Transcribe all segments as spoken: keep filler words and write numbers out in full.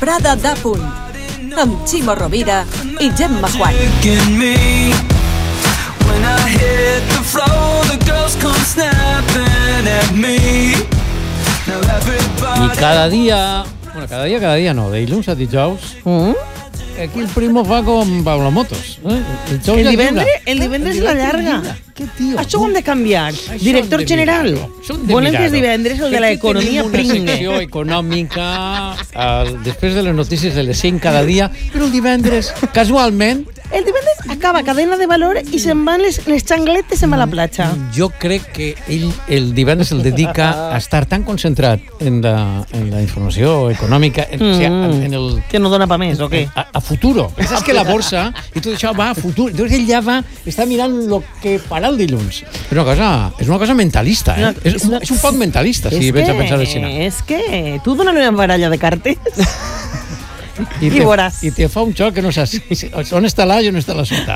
vesprada d'A Punt, amb Ximo Rovira i Gemma Juan. I cada dia, bueno, cada dia, cada dia no, de dilluns a dijous, mm? aquí el primo fa com Pablo Motos. Eh? El, el divendres, el divendres la llarga. Que tio. Això ho hem de canviar. Això Director de general. Volen que és divendres el de l'economia pringue. Tenim una secció econòmica uh, després de les notícies de les cinc cada dia, però el divendres, casualment... El divendres acaba cadena de valor i se'n van les, les xangletes se'n va a la platja. Jo crec que ell el divendres el dedica a estar tan concentrat en la, en la informació econòmica, en, mm. o sigui, en, en el... Que no dona pa més, o què? A, a futuro. Penses que la borsa i tot això va a futur. Llavors ell ja va, està mirant el que farà el dilluns. És una cosa, és una cosa mentalista, eh? No, és, és, una... és un poc mentalista, si que, vens a pensar així. És que tu dona una baralla de cartes... I, I, te, I te fa un xoc que no saps si, on està l'A i on està la sota.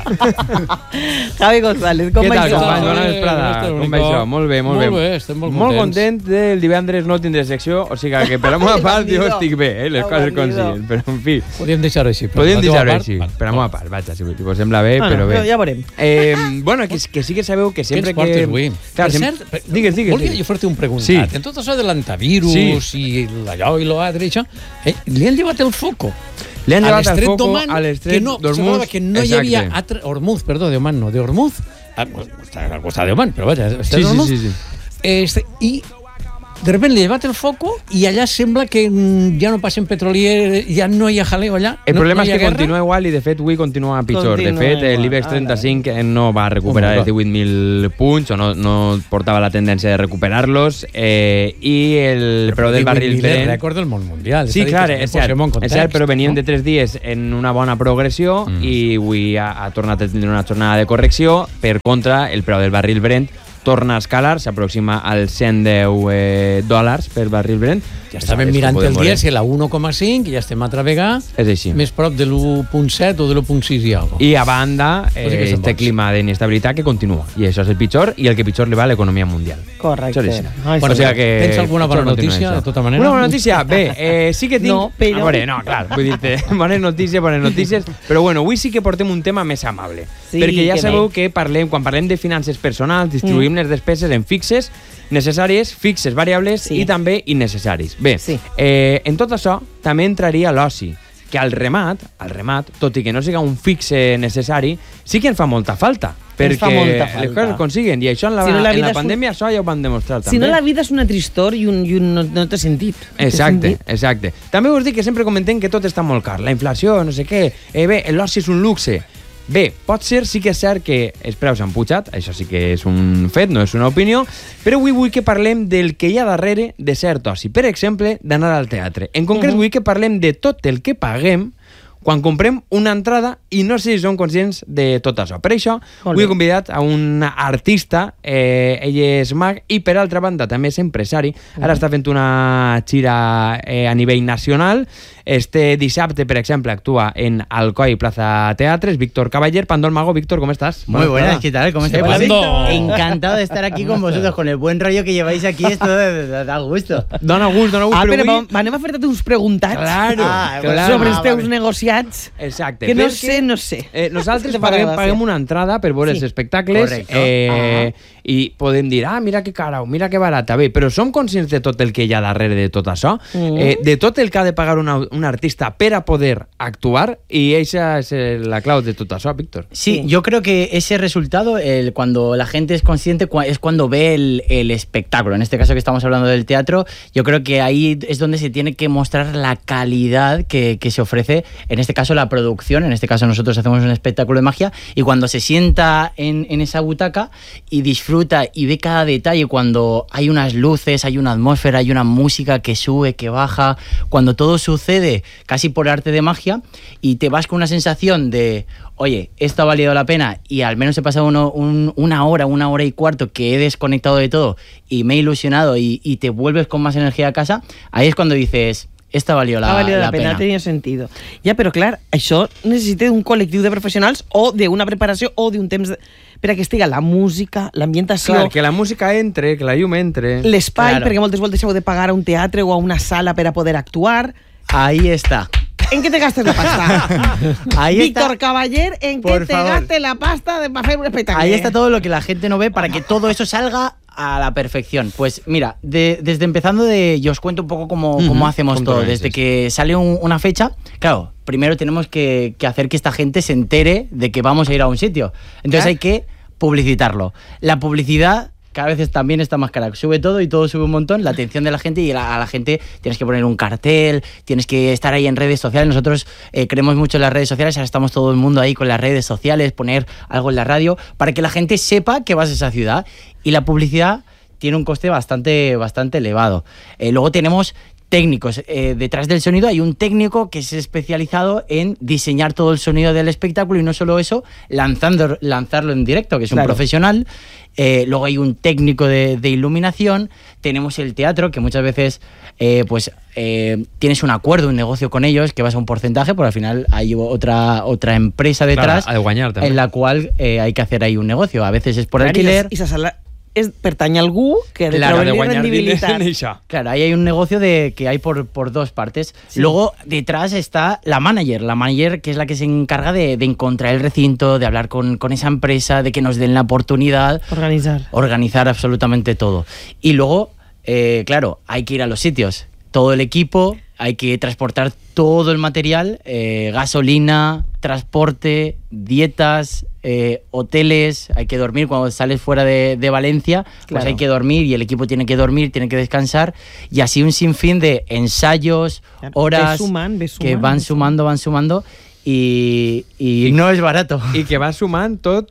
Javi González, com va això? Què tal, company? Bona vesprada. Com va això? Molt bé, molt, molt bé. bé. Estem molt, molt content del divendres no tindré secció, o sigui que per amor a part jo estic bé, eh, les coses com siguin, però en fi. Podríem deixar-ho així. Podríem deixar-ho així, per amor a part, vaja, si us sembla bé, bueno, però bé. Ja veurem. Eh, bueno, que, que sí que sabeu que sempre que... Què ens portes avui? Clar, per sempre... cert, digues, digues. Volia jo fer-te un preguntat. Sí. En tot això de l'antivirus sí. i allò i l'altre i això, eh, li han llevat el foco. Le han llevat el foco a l'estret no, d'Ormuz. Que no hi havia... Altre, Ormuz, perdó, de Oman, no, de Ormuz. Està al costat de Oman, però vaja, està sí, de Ormuz. Sí, sí, sí. Este, I de repente li llevat el foco i allà sembla que ja no passen petrolier, ja no hi ha jaleo allà. El no, problema no és que guerra. Continua igual i de fet avui continua pitjor. Continua de fet, igual. l'I B E X trenta-cinc no va recuperar oh, els divuit mil punts o no, no portava la tendència de recuperar-los eh, i el preu del barril Brent... El rècord del món mundial. Sí, clar, és cert, és cert, però veníem de tres dies en una bona progressió mm. i avui ha, ha tornat a tindre una jornada de correcció. Per contra, el preu del barril Brent torna a escalar, s'aproxima als cent deu eh, dòlars per barril Brent. Ja estàvem mirant el dia, si la u coma cinc, i ja estem altra vegada més prop de l'u coma set o de l'u coma sis i alguna cosa. I a banda, eh, este clima d'inestabilitat que continua. I això és el pitjor, i el que pitjor li va a l'economia mundial. Correcte. Ai, bueno, o sigui que tens alguna bona notícia, de tota manera? Una bona notícia? Bé, eh, sí que tinc... No, però... A veure, no, clar, vull dir-te, bones notícies, bones notícies, però bueno, avui sí que portem un tema més amable. Sí, perquè ja que sabeu bé. que parlem, quan parlem de finances personals, distribuïm mm. les despeses en fixes, necessàries, fixes, variables sí. i també innecessaris. Bé, sí. eh, en tot això també entraria l'oci, que al remat, al remat, tot i que no siga un fixe necessari, sí que ens fa molta falta. Perquè fa molta falta. les coses consiguen, i això en la, si no la, en la pandèmia un... això ja ho van demostrar també. Si no, la vida és una tristor i un, i un no, no té sentit. Exacte, sentit. exacte. També us dic que sempre comentem que tot està molt car, la inflació, no sé què, eh, bé, l'oci és un luxe. Bé, pot ser, sí que és cert que els preus han pujat, això sí que és un fet, no és una opinió, però avui vull que parlem del que hi ha darrere de cert oci. Per exemple, d'anar al teatre. En concret, uh-huh. vull que parlem de tot el que paguem quan comprem una entrada i no sé si són conscients de tot això. Per això, avui he convidat a un artista, eh, ell és mag i per altra banda també és empresari. Ara uh-huh. està fent una gira eh, a nivell nacional. Este dissabte, per exemple, actúa en Alcoi Plaza Teatres. Víctor Caballer, Pandol Mago. Víctor, ¿cómo estás? Muy buenas, buenas, ¿qué tal? ¿Cómo estás? Hola, Víctor. Encantado de estar aquí con vosotros, con el buen rollo que lleváis aquí, esto da gusto. Dona gust, dona gust. Ah, però, però avui... anem a fer-te uns preguntats claro, ah, claro. sobre els teus ah, negociats. Exacte. Que no perquè, sé, no sé. Eh, nosaltres paguem, paguem una entrada per veure sí. els espectacles eh, i podem dir, ah, mira que cara, mira que barata. Bé, però som conscients de tot el que hi ha darrere de tot això? Mm. Eh, de tot el que ha de pagar una, un artista per a poder actuar, y esa es la clave de todo eso, Víctor. Sí, yo creo que ese resultado, el, cuando la gente es consciente, es cuando ve el, el espectáculo. En este caso que estamos hablando del teatro, yo creo que ahí es donde se tiene que mostrar la calidad que, que se ofrece, en este caso la producción, en este caso nosotros hacemos un espectáculo de magia, y cuando se sienta en, en esa butaca y disfruta y ve cada detalle, cuando hay unas luces, hay una atmósfera, hay una música que sube, que baja, cuando todo sucede casi por arte de magia, y te vas con una sensación de, oye, esto ha valido la pena, y al menos he pasado uno, un, una hora, una hora y cuarto que he desconectado de todo y me he ilusionado, y, y te vuelves con más energía a casa, ahí es cuando dices, esta valió la, ha valido la, la pena, pena. Tenia sentido. Ja, però clar, això necessita un col·lectiu de professionals o d'una preparació o d'un temps de... per a que estiga la música, l'ambientació... Clar, que la música entre, que la llum entre... L'espai, claro. perquè moltes voltes heu de pagar a un teatre o a una sala per a poder actuar... Ahí está. ¿En qué te gastes la pasta? Ahí Víctor está. Caballer, ¿en qué Por te favor. gastes la pasta de, para hacer un espectáculo? Ahí está todo lo que la gente no ve para que todo eso salga a la perfección. Pues mira, de- desde empezando de... Yo os cuento un poco cómo, Ujú, cómo hacemos cómo todo. organizas. Desde que sale un- una fecha, claro, primero tenemos que, que hacer que esta gente se entere de que vamos a ir a un sitio. Entonces Claro. hay que publicitarlo. La publicidad cada vez también está más cara. Sube todo y todo sube un montón. La atención de la gente y la- a la gente tienes que poner un cartel, tienes que estar ahí en redes sociales. Nosotros eh, creemos mucho en las redes sociales, ahora estamos todo el mundo ahí con las redes sociales, poner algo en la radio para que la gente sepa que vas a esa ciudad. Y la publicidad tiene un coste bastante, bastante elevado. Eh, luego tenemos técnicos. Eh, detrás del sonido hay un técnico que es especializado en diseñar todo el sonido del espectáculo y no solo eso, lanzando, lanzarlo en directo, que es un Claro. profesional. Eh, luego hay un técnico de, de iluminación. Tenemos el teatro, que muchas veces eh, pues eh, tienes un acuerdo, un negocio con ellos, que vas a un porcentaje, pero al final hay otra, otra empresa detrás Claro, ha de guanyar, també. en la cual eh, hay que hacer ahí un negocio. A veces es por Clar, alquiler. I sa sala és, pertany a algú que ha de Claro, treure de guanyar diners rendibilitat. en això. Claro, ahí hay un negocio de que hay por, por dos partes. Sí. Luego, detrás está la manager. La manager que es la que se encarga de, de encontrar el recinto, de hablar con, con esa empresa, de que nos den la oportunidad, Organitzar. organizar absolutamente todo. Y luego, eh, claro, hay que ir a los sitios. Todo el equipo, hay que transportar todo el material, eh, gasolina, transporte, dietas, eh, hoteles, hay que dormir. Cuando sales fuera de, de Valencia, pues Claro. hay que dormir y el equipo tiene que dormir, tiene que descansar y así un sinfín de ensayos, Claro, horas ves sumant, ves que sumant, van ves sumando, van sumando y, y no es barato. I que va sumant tot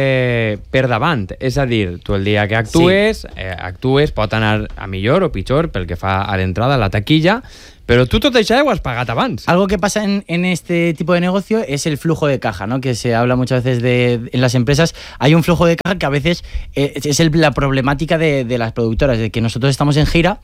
eh, per davant. És a dir, tu el dia que actues, sí. eh, actues, pot anar a millor o pitjor pel que fa a l'entrada, a la taquilla, però tu tot això ja ho has pagat abans. Algo que pasa en, en este tipo de negocio es el flujo de caja, ¿no? Que se habla muchas veces de en las empresas. Hay un flujo de caja que a veces eh, es el- la problemática de, de las productoras, de que nosotros estamos en gira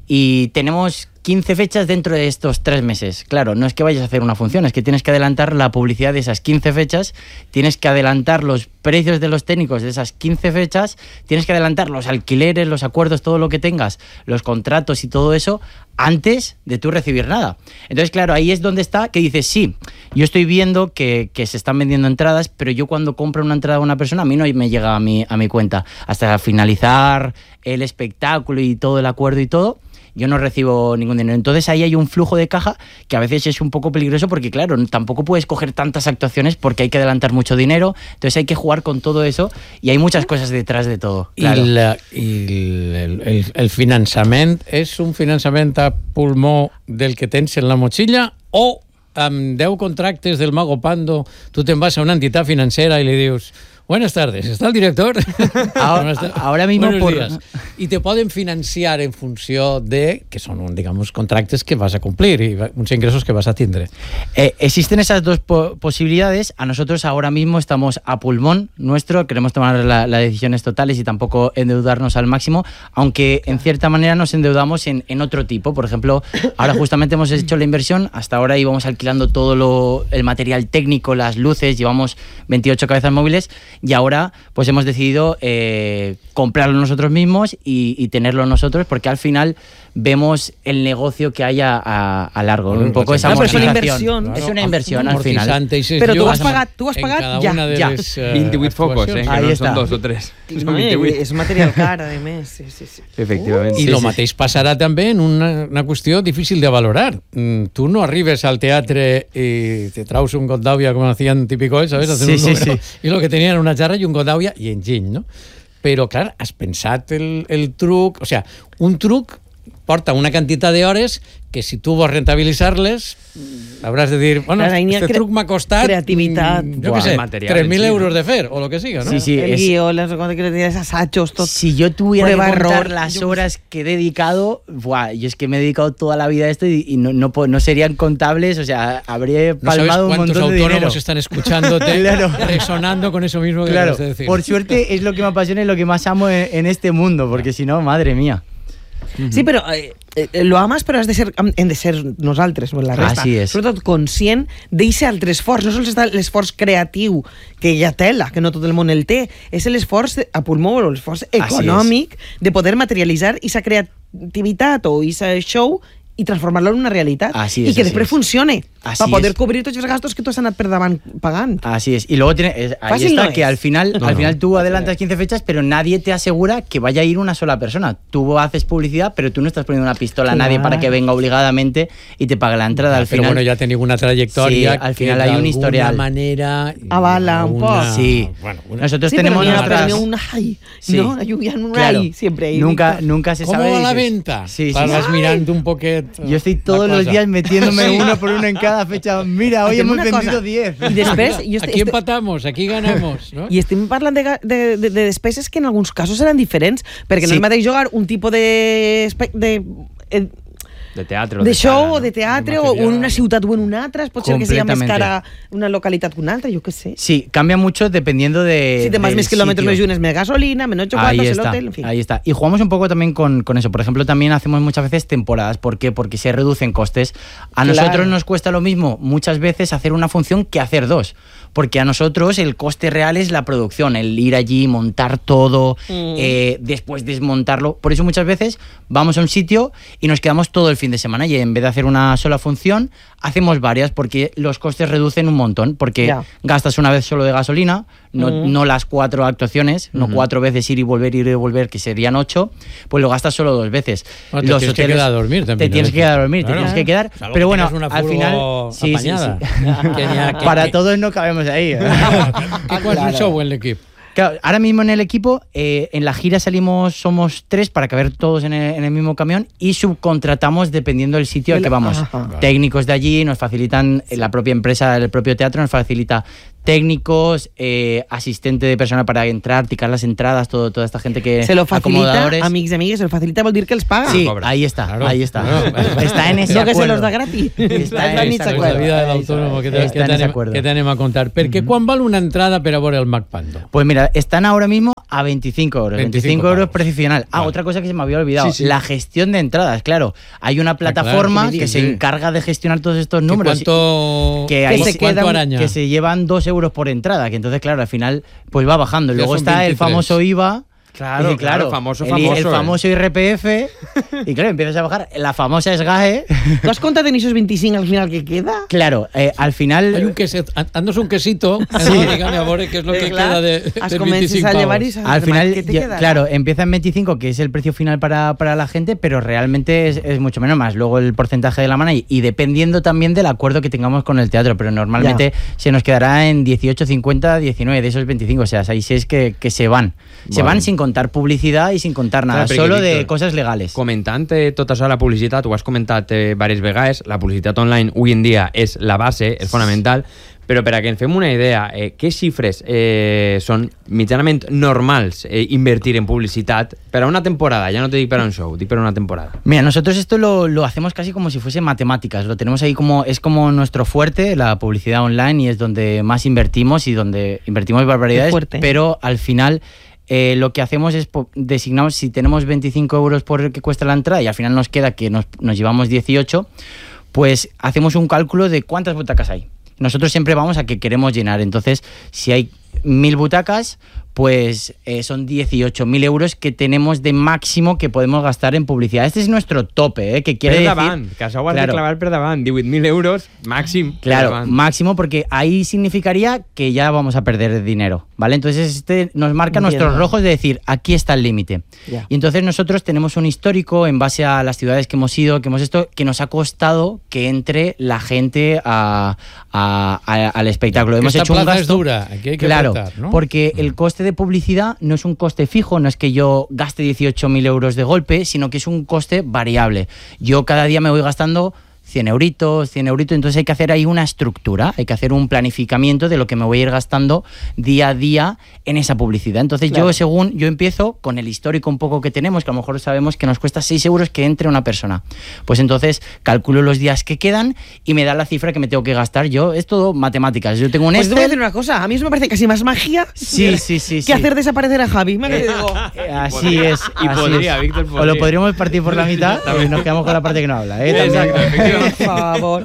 y tenemos quince fechas dentro de estos tres meses. Claro, no es que vayas a hacer una función, es que tienes que adelantar la publicidad de esas quince fechas, tienes que adelantar los precios de los técnicos de esas quince fechas, tienes que adelantar los alquileres, los acuerdos, todo lo que tengas, los contratos y todo eso, antes de tú recibir nada. Entonces, claro, ahí es donde está, que dices, sí, yo estoy viendo que, que se están vendiendo entradas, pero yo cuando compro una entrada a una persona, a mí no me llega a mi, a mi cuenta. Hasta finalizar el espectáculo y todo el acuerdo y todo, yo no recibo ningún dinero. Entonces ahí hay un flujo de caja que a veces es un poco peligroso porque, claro, tampoco puedes coger tantas actuaciones porque hay que adelantar mucho dinero. Entonces hay que jugar con todo eso y hay muchas cosas detrás de todo. I, Claro. la, i el, el, el finançament és un finançament a pulmó del que tens en la motxilla o amb deu contractes del Mago Pando tu te'n vas a una entitat financera i li dius buenas tardes, ¿está el director? Ahora- Buenas tar- ahora mismo Buenos por- días. Y te pueden financiar en función de, que son, un, digamos, contractes que vas a cumplir y va- unos ingresos que vas a tener. Eh, existen esas dos po- posibilidades. A nosotros ahora mismo estamos a pulmón nuestro, queremos tomar la- las decisiones totales y tampoco endeudarnos al máximo, aunque en cierta manera nos endeudamos en, en otro tipo. Por ejemplo, ahora justamente hemos hecho la inversión, hasta ahora íbamos alquilando todo lo, el material técnico, las luces, llevamos veintiocho cabezas móviles y ahora pues hemos decidido eh, comprarlo nosotros mismos y, y tenerlo nosotros porque al final vemos el negocio que hay a, a, a largo, Bueno, un poco pues esa claro, pero es una amortización. inversión. Es una inversión al final. Amortizante y Pero tú sessió has pagat, tú has en pagat cada ya, una de ya. les, eh, vint-i-vuit focos, eh, que actuacions. Ahí no està. són dos o tres. Són No, vint-i-vuit. és material car, a més. Sí, sí, sí. Efectivament. I sí, el sí. mateix passarà també en una, una qüestió difícil de valorar. Mm, tu no arribes al teatre y te traus un got d'àvia, com hacían típico, ¿sabes? Hacen Sí, un sí, número, sí. Y lo que tenían era una jarra y un got d'àvia i enginy, no? Però, clar, has pensat el, el truc... O sea, un truc porta una quantitat d'hores que si tu vols rentabilitzar-les hauràs de dir, bueno, Clar, ahí n'hi ha este cre- truc m'ha costat creativitat. mm, jo Buah, què sé, el material tres en mil sí, euros no? de fer o lo que siga, no? Sí, sí, El es- guió, les coses que le tienes assajos, tot. Si yo tuviera Prueba, que contar error, las yo- horas que he dedicado, buah, yo es que me he dedicado toda la vida a esto y, y no, no, po- no serían contables, o sea, habría No sabes palmado un cuántos montón de dinero. autónomos están escuchándote, Claro. resonando con eso mismo que Claro, acabas de decir. por suerte es lo que me apasiona y lo que más amo en, en este mundo, porque si no, madre mía. Sí, però eh, eh, lo amas, però has de ser, hem de ser nosaltres, no la resta. Així és. Sobretot conscient d'eixe altre esforç. No sols està l'esforç creatiu, que ja tela, que no tot el món el té, és l'esforç a pulmó, l'esforç econòmic de poder materialitzar aquesta creativitat o aquest show i transformar-lo en una realitat. Así I es, que así després es. funcione. Así para poder es. cobrir tots els gastos que tu has anat per davant pagant. Así es. Y luego tiene, es- ahí Fácil está no que es. al final, No, al no. final tú adelantas quince fechas, pero nadie te asegura que vaya a ir una sola persona. Tú haces publicidad, pero tú no estás poniendo una pistola a nadie Claro. para que venga obligadamente y te pague la entrada. Al Pero final, bueno, ya tenéis una trayectoria. Sí, al que final de hay un alguna historial. manera. Avala un poco. sí. Bueno, una- Nosotros Sí, tenemos pero ni nuestras... pero ni un ay, Sí. ¿no? Hay un un Claro. ay siempre ahí. Nunca, nunca se ¿Cómo sabe. va la dices- venta? Sí, sí, Vas sí. mirando un poquito. Yo estoy la todos los cosa. días metiéndome Sí. uno por uno en cada fecha. Mira, hoy Hacem hemos una vendido cosa. diez. I després, jo este, Aquí este, empatamos, aquí ganamos, ¿no? i estem parlant de, ga- de, de, de despeses que en alguns casos seran diferents, perquè no Sí. és el mateix jugar un tipus de... espe- de eh, De teatre o de de show sala, o de no? teatre, De o material. en una ciutat o en una altra, pot ser que sigui més Completamente. cara una localitat que una altra, jo què sé. Sí, cambia mucho dependiendo de. Si te vas del més kilómetros, sitio. més llunes, més gasolina, menos ocho Ahí cuartos, el está, hotel, en fin. ahí está. Y jugamos un poco también con, con eso. Por ejemplo, también hacemos muchas veces temporadas. ¿Por qué? Porque se reducen costes. A Claro. nosotros nos cuesta lo mismo muchas veces hacer una función que hacer dos. Porque a nosotros el coste real es la producción, el ir allí, montar todo, Mm. eh, después desmontarlo. Por eso muchas veces vamos a un sitio y nos quedamos todo el fin de semana y en vez de hacer una sola función, hacemos varias porque los costes reducen un montón. Porque Ya. gastas una vez solo de gasolina, no, Mm. no las cuatro actuaciones, no cuatro veces ir y volver, ir y volver, que serían ocho, pues lo gastas solo dos veces. Bueno, te tienes que quedar a dormir también, Te tienes ¿no? que quedar a dormir, Claro. te tienes que quedar. Salvo Pero que bueno, tengas una al final. furgo Sí, sí, apañada. sí. Que ya- que- Para que- todos no cabemos ahí. ¿eh? ¿Cuál es el show en el equipo? Claro, ahora mismo en el equipo, eh, en la gira salimos, somos tres para caber todos en el, en el mismo camión y subcontratamos dependiendo del sitio al que vamos. Ajá. Técnicos de allí, nos facilitan, eh, la propia empresa, el propio teatro nos facilita técnicos, eh, asistente de personal para entrar, ticar las entradas, todo, toda esta gente que... Se lo facilita, acomodadores. amics i amigues, se lo facilita vol dir que els paga. Sí, cobra. ahí está, Claro, ahí está. claro. Está en ese No que se acuerdo. los da gratis. Está La en nit ese s'acuerda. La acuerdo. vida de l'autònom que, te, Está que, en ese t'anem, acuerdo. que t'anem a contar. Perquè quan val una entrada per a veure el MacPando? Pues mira, están ahora mismo a veinticinco euros. veinticinco veinticinco euros pavos. precio final. Ah, Vale. otra cosa que se me había olvidado. Sí, sí. La gestión de entradas, claro. Hay una plataforma claro, sí, que sí. se encarga de gestionar todos estos Que números. ¿Cuánto, que Que ahí se se- queda ¿cuánto un- araña? que se llevan dos euros por entrada, que entonces, claro, al final pues va bajando. Ya Luego son está el veintitrés. famoso I V A. Claro, y claro, famoso, el, famoso, el eh. famoso I R P F. Y claro, empiezas a bajar. La famosa SGAE. Tu has comptat en esos veinticinc al final que queda? Claro, eh, al final. Hay un quesito, andas un quesito, Sí. ¿no? Dígame, a ver, qué es lo que Eh, clar, queda de, has de comences veinticinco a llevar y pavos. sa- Al final, ¿qué te yo- queda? claro, empieza en veinticinco, que es el precio final para, para la gente, pero realmente es, es mucho menos más. Luego el porcentaje de la mano y, y dependiendo también del acuerdo que tengamos con el teatro, pero normalmente se nos quedará en dieciocho, cincuenta, diecinueve de esos veinticinco. O sea, hay seis que, que se van. Se Vale. van sin contar publicidad y sin contar nada, Clar, perquè, solo de Víctor, cosas legales. Comentant eh, tot això de la publicitat, ho has comentat eh, diverses vegades, la publicitat online avui en dia és la base, és fonamental, però per a que ens fem una idea, eh, què xifres eh, són mitjanament normals eh, invertir en publicitat per a una temporada? Ja no te dic per a un show, dic per a una temporada. Mira, nosotros esto lo, lo hacemos casi como si fuese matemáticas. Lo tenemos ahí como, es como nuestro fuerte, la publicidad online, y es donde más invertimos y donde invertimos barbaridades. Qué fuerte. Pero al final eh, lo que hacemos es po- designamos, si tenemos veinticinco euros por el que cuesta la entrada y al final nos queda que nos, nos llevamos dieciocho, pues hacemos un cálculo de cuántas butacas hay. Nosotros siempre vamos a que queremos llenar. Entonces, si hay mil butacas, pues eh, son dieciocho mil euros que tenemos de máximo que podemos gastar en publicidad. Este es nuestro tope, ¿eh? Que quiere Per decir... davant, que això ho has Claro. de clavar per davant, divuit mil euros màxim per Claro, davant. máximo, porque ahí significaría que ya vamos a perder dinero, ¿vale? Entonces este nos marca Entiendo. nuestros rojos de decir, aquí está el límite. Ya. Y entonces nosotros tenemos un histórico en base a las ciudades que hemos ido, que hemos esto, que nos ha costado que entre la gente a, a- a- al espectáculo. Hemos Esta hecho un plaza es gasto, dura, aquí hay que claro, apretar, ¿no? porque el coste de publicidad no es un coste fijo, no es que yo gaste dieciocho mil euros de golpe, sino que es un coste variable. Yo cada día me voy gastando cien euritos, cien euritos, entonces hay que hacer ahí una estructura, hay que hacer un planificamiento de lo que me voy a ir gastando día a día en esa publicidad. Entonces Claro. yo según, yo empiezo con el histórico un poco que tenemos, que a lo mejor sabemos que nos cuesta seis euros que entre una persona. Pues entonces calculo los días que quedan y me da la cifra que me tengo que gastar yo. Es todo matemáticas. Yo tengo un Pues te voy a Excel. decir una cosa, a mí eso me parece casi más magia Sí, sí, sí, que sí. hacer desaparecer a Javi. Me Eh, digo, Eh, Así podría, es. y así podría, es. Víctor, O lo podría. podríamos partir por la mitad y nos quedamos con la parte que no habla. ¿eh? También. Exacto, efectivamente. por favor.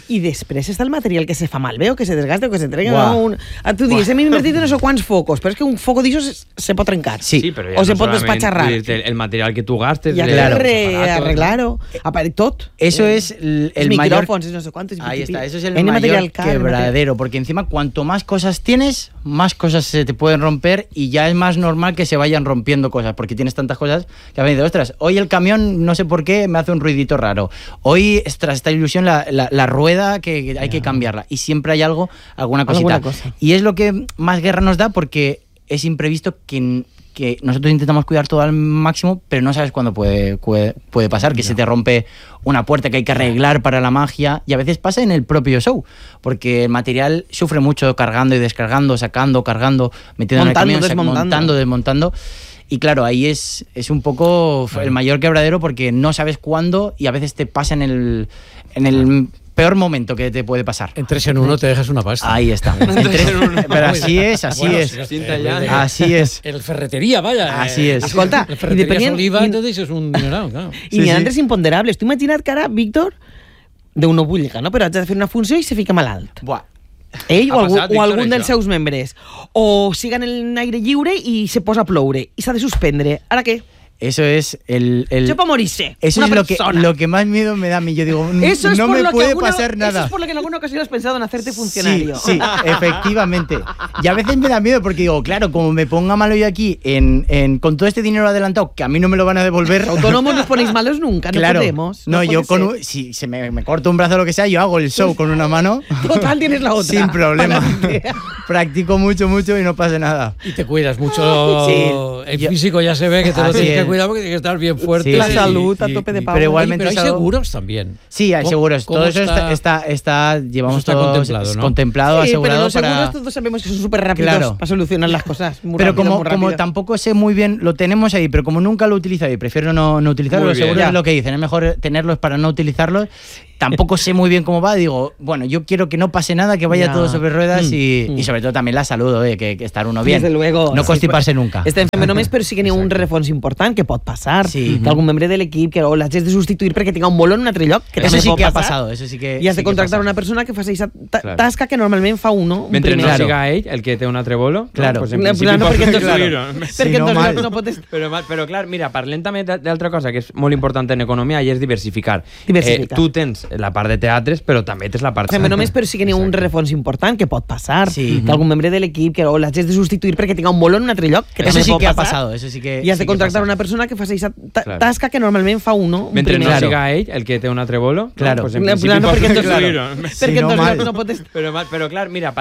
I després està el material que se fa malbé o que se desgasta o que se trenca. Buah. No? Un... Ah, tu dius, hem invertit en no sé quants focos, però és que un foco d'això se pot trencar. Sí. Sí, però ja O se no pot solament, despatxarrar. vull dir, el material que tu gastes... Y hay de- que Claro. re- arreglar-ho. Apare tot. Eso es el, el Los mayor... micrófonos, no sé cuántos. Ahí está, eso es el Hay mayor material caro, quebradero, porque encima cuanto más cosas tienes, más cosas se te pueden romper y ya es más normal que se vayan rompiendo cosas, porque tienes tantas cosas que a veces, ostras, hoy el camión no sé por qué me hace un ruidito raro, hoy, ostras, esta ilusión, la, la, la rueda que, que hay que cambiarla y siempre hay algo, alguna cosita. Alguna cosa. Y es lo que más guerra nos da porque es imprevisto que... que nosotros intentamos cuidar todo al máximo, pero no sabes cuándo puede, puede, puede pasar, que no. se te rompe una puerta que hay que arreglar para la magia, y a veces pasa en el propio show, porque el material sufre mucho cargando y descargando, sacando, cargando, metiendo montando, en el camión, desmontando. montando, desmontando. Y claro, ahí es, es un poco el mayor quebradero porque no sabes cuándo y a veces te pasa en el, en el peor momento que te puede pasar. Entres en uno, te dejas una pasta. Ahí está. Entres, pero así es, así Bueno, es. si Así es. El ferretería, vaya. Así es. Escolta, el ferretería depenien- Soliva, i- entonces és un dineral, claro. I n'hi ha altres imponderables. Tu imagina't que ara, Víctor, Déu no vulgui, no? Però haig de fer una funció i se fica malalt. Buah. Ell Ha o, algú, passat, o Víctor, algun dels això? seus membres. O siga en l'aire lliure i se posa a ploure. I s'ha de suspendre. Ara què? Eso es el... el Yo para morirse. eso una es lo que, persona. lo que más miedo me da a mí. Yo digo, n- Eso es no por me lo que puede alguna- pasar nada. Eso es por lo que en alguna ocasión has pensado en hacerte Sí, funcionario. sí, efectivamente. Y a veces me da miedo porque digo, claro, como me ponga malo yo aquí en, en, con todo este dinero adelantado, que a mí no me lo van a devolver. Autónomos nos ponéis malos nunca, no Claro. podemos. No, puede yo con ser. un- si se me, me corto un brazo o lo que sea, yo hago el show con una mano. Total, tienes la otra. Sin problema. Pa'lante. Practico mucho, mucho y no pasa nada. Y te cuidas mucho. Sí. El Yo- físico ya se ve que te lo Así tienes que es. cuidar porque tienes que estar bien fuerte. Sí, La sí, salud a y- tope de y- pavo. pero Oye, igualmente pero hay es algo- seguros también. Sí, hay ¿Cómo- seguros. cómo Todo eso está, está- está, está llevamos está todo contemplado, ¿no? contemplado, Sí, pero asegurado los seguros para... todos sabemos que son súper rápidos Claro. para solucionar las cosas. Muy Pero rápido, como, muy como rápido. tampoco sé muy bien, lo tenemos ahí, pero como nunca lo he utilizado y prefiero no, no utilizarlo, Muy los bien. seguros Ya. es lo que dicen, es mejor tenerlos para no utilizarlos. Tampoco sé muy bien cómo va, digo, bueno, yo quiero que no pase nada, que vaya Ya. todo sobre ruedas Mm, y, mm. y sobre todo también la salud, oye, que, que estar uno bien. Desde luego. No Sí, constiparse però nunca. Estem fent només, però sí que n'hi ha un refons important que pot passar. Sí. Que algun membre de l'equip que o l'has de substituir perquè tinga un bolo en un altre lloc. Que Eso també sí pot que ha passar. pasado, eso sí que I has sí de que contractar pasa. una persona que faci aquesta ta Claro. tasca que normalment fa uno. Un Mentre primer. no Claro. siga ell el que té un altre bolo, Claro. no? Pues en No, principi claro, pot perquè en dos, substituir-ho. perquè Si en no, dos mal. llocs no pots... Però, mal- però clar, mira, parlem també de- d'altra cosa que és molt important en economia i és diversificar. Diversificar. Eh, tu tens la part de teatres, però també tens la part... Fem només, però sí que n'hi ha un refons important que pot passar. Sí. Que algun membre de l'equip que o l'has de substituir perquè tinga un bolo en un altre lloc. Que Eso també sí pot que ha passar. pasado, eso sí que I has sí de que contractar pasa. una persona que faci aquesta ta Claro. tasca que normalment fa uno. Un Mentre no primer. Claro. siga ell el que té un altre bolo, Claro. no? Pues en Claro, principi no, pot perquè en dos- substituir-ho. Perquè Si en no, dos mal. llocs no pots... Però, mal- però clar, mira,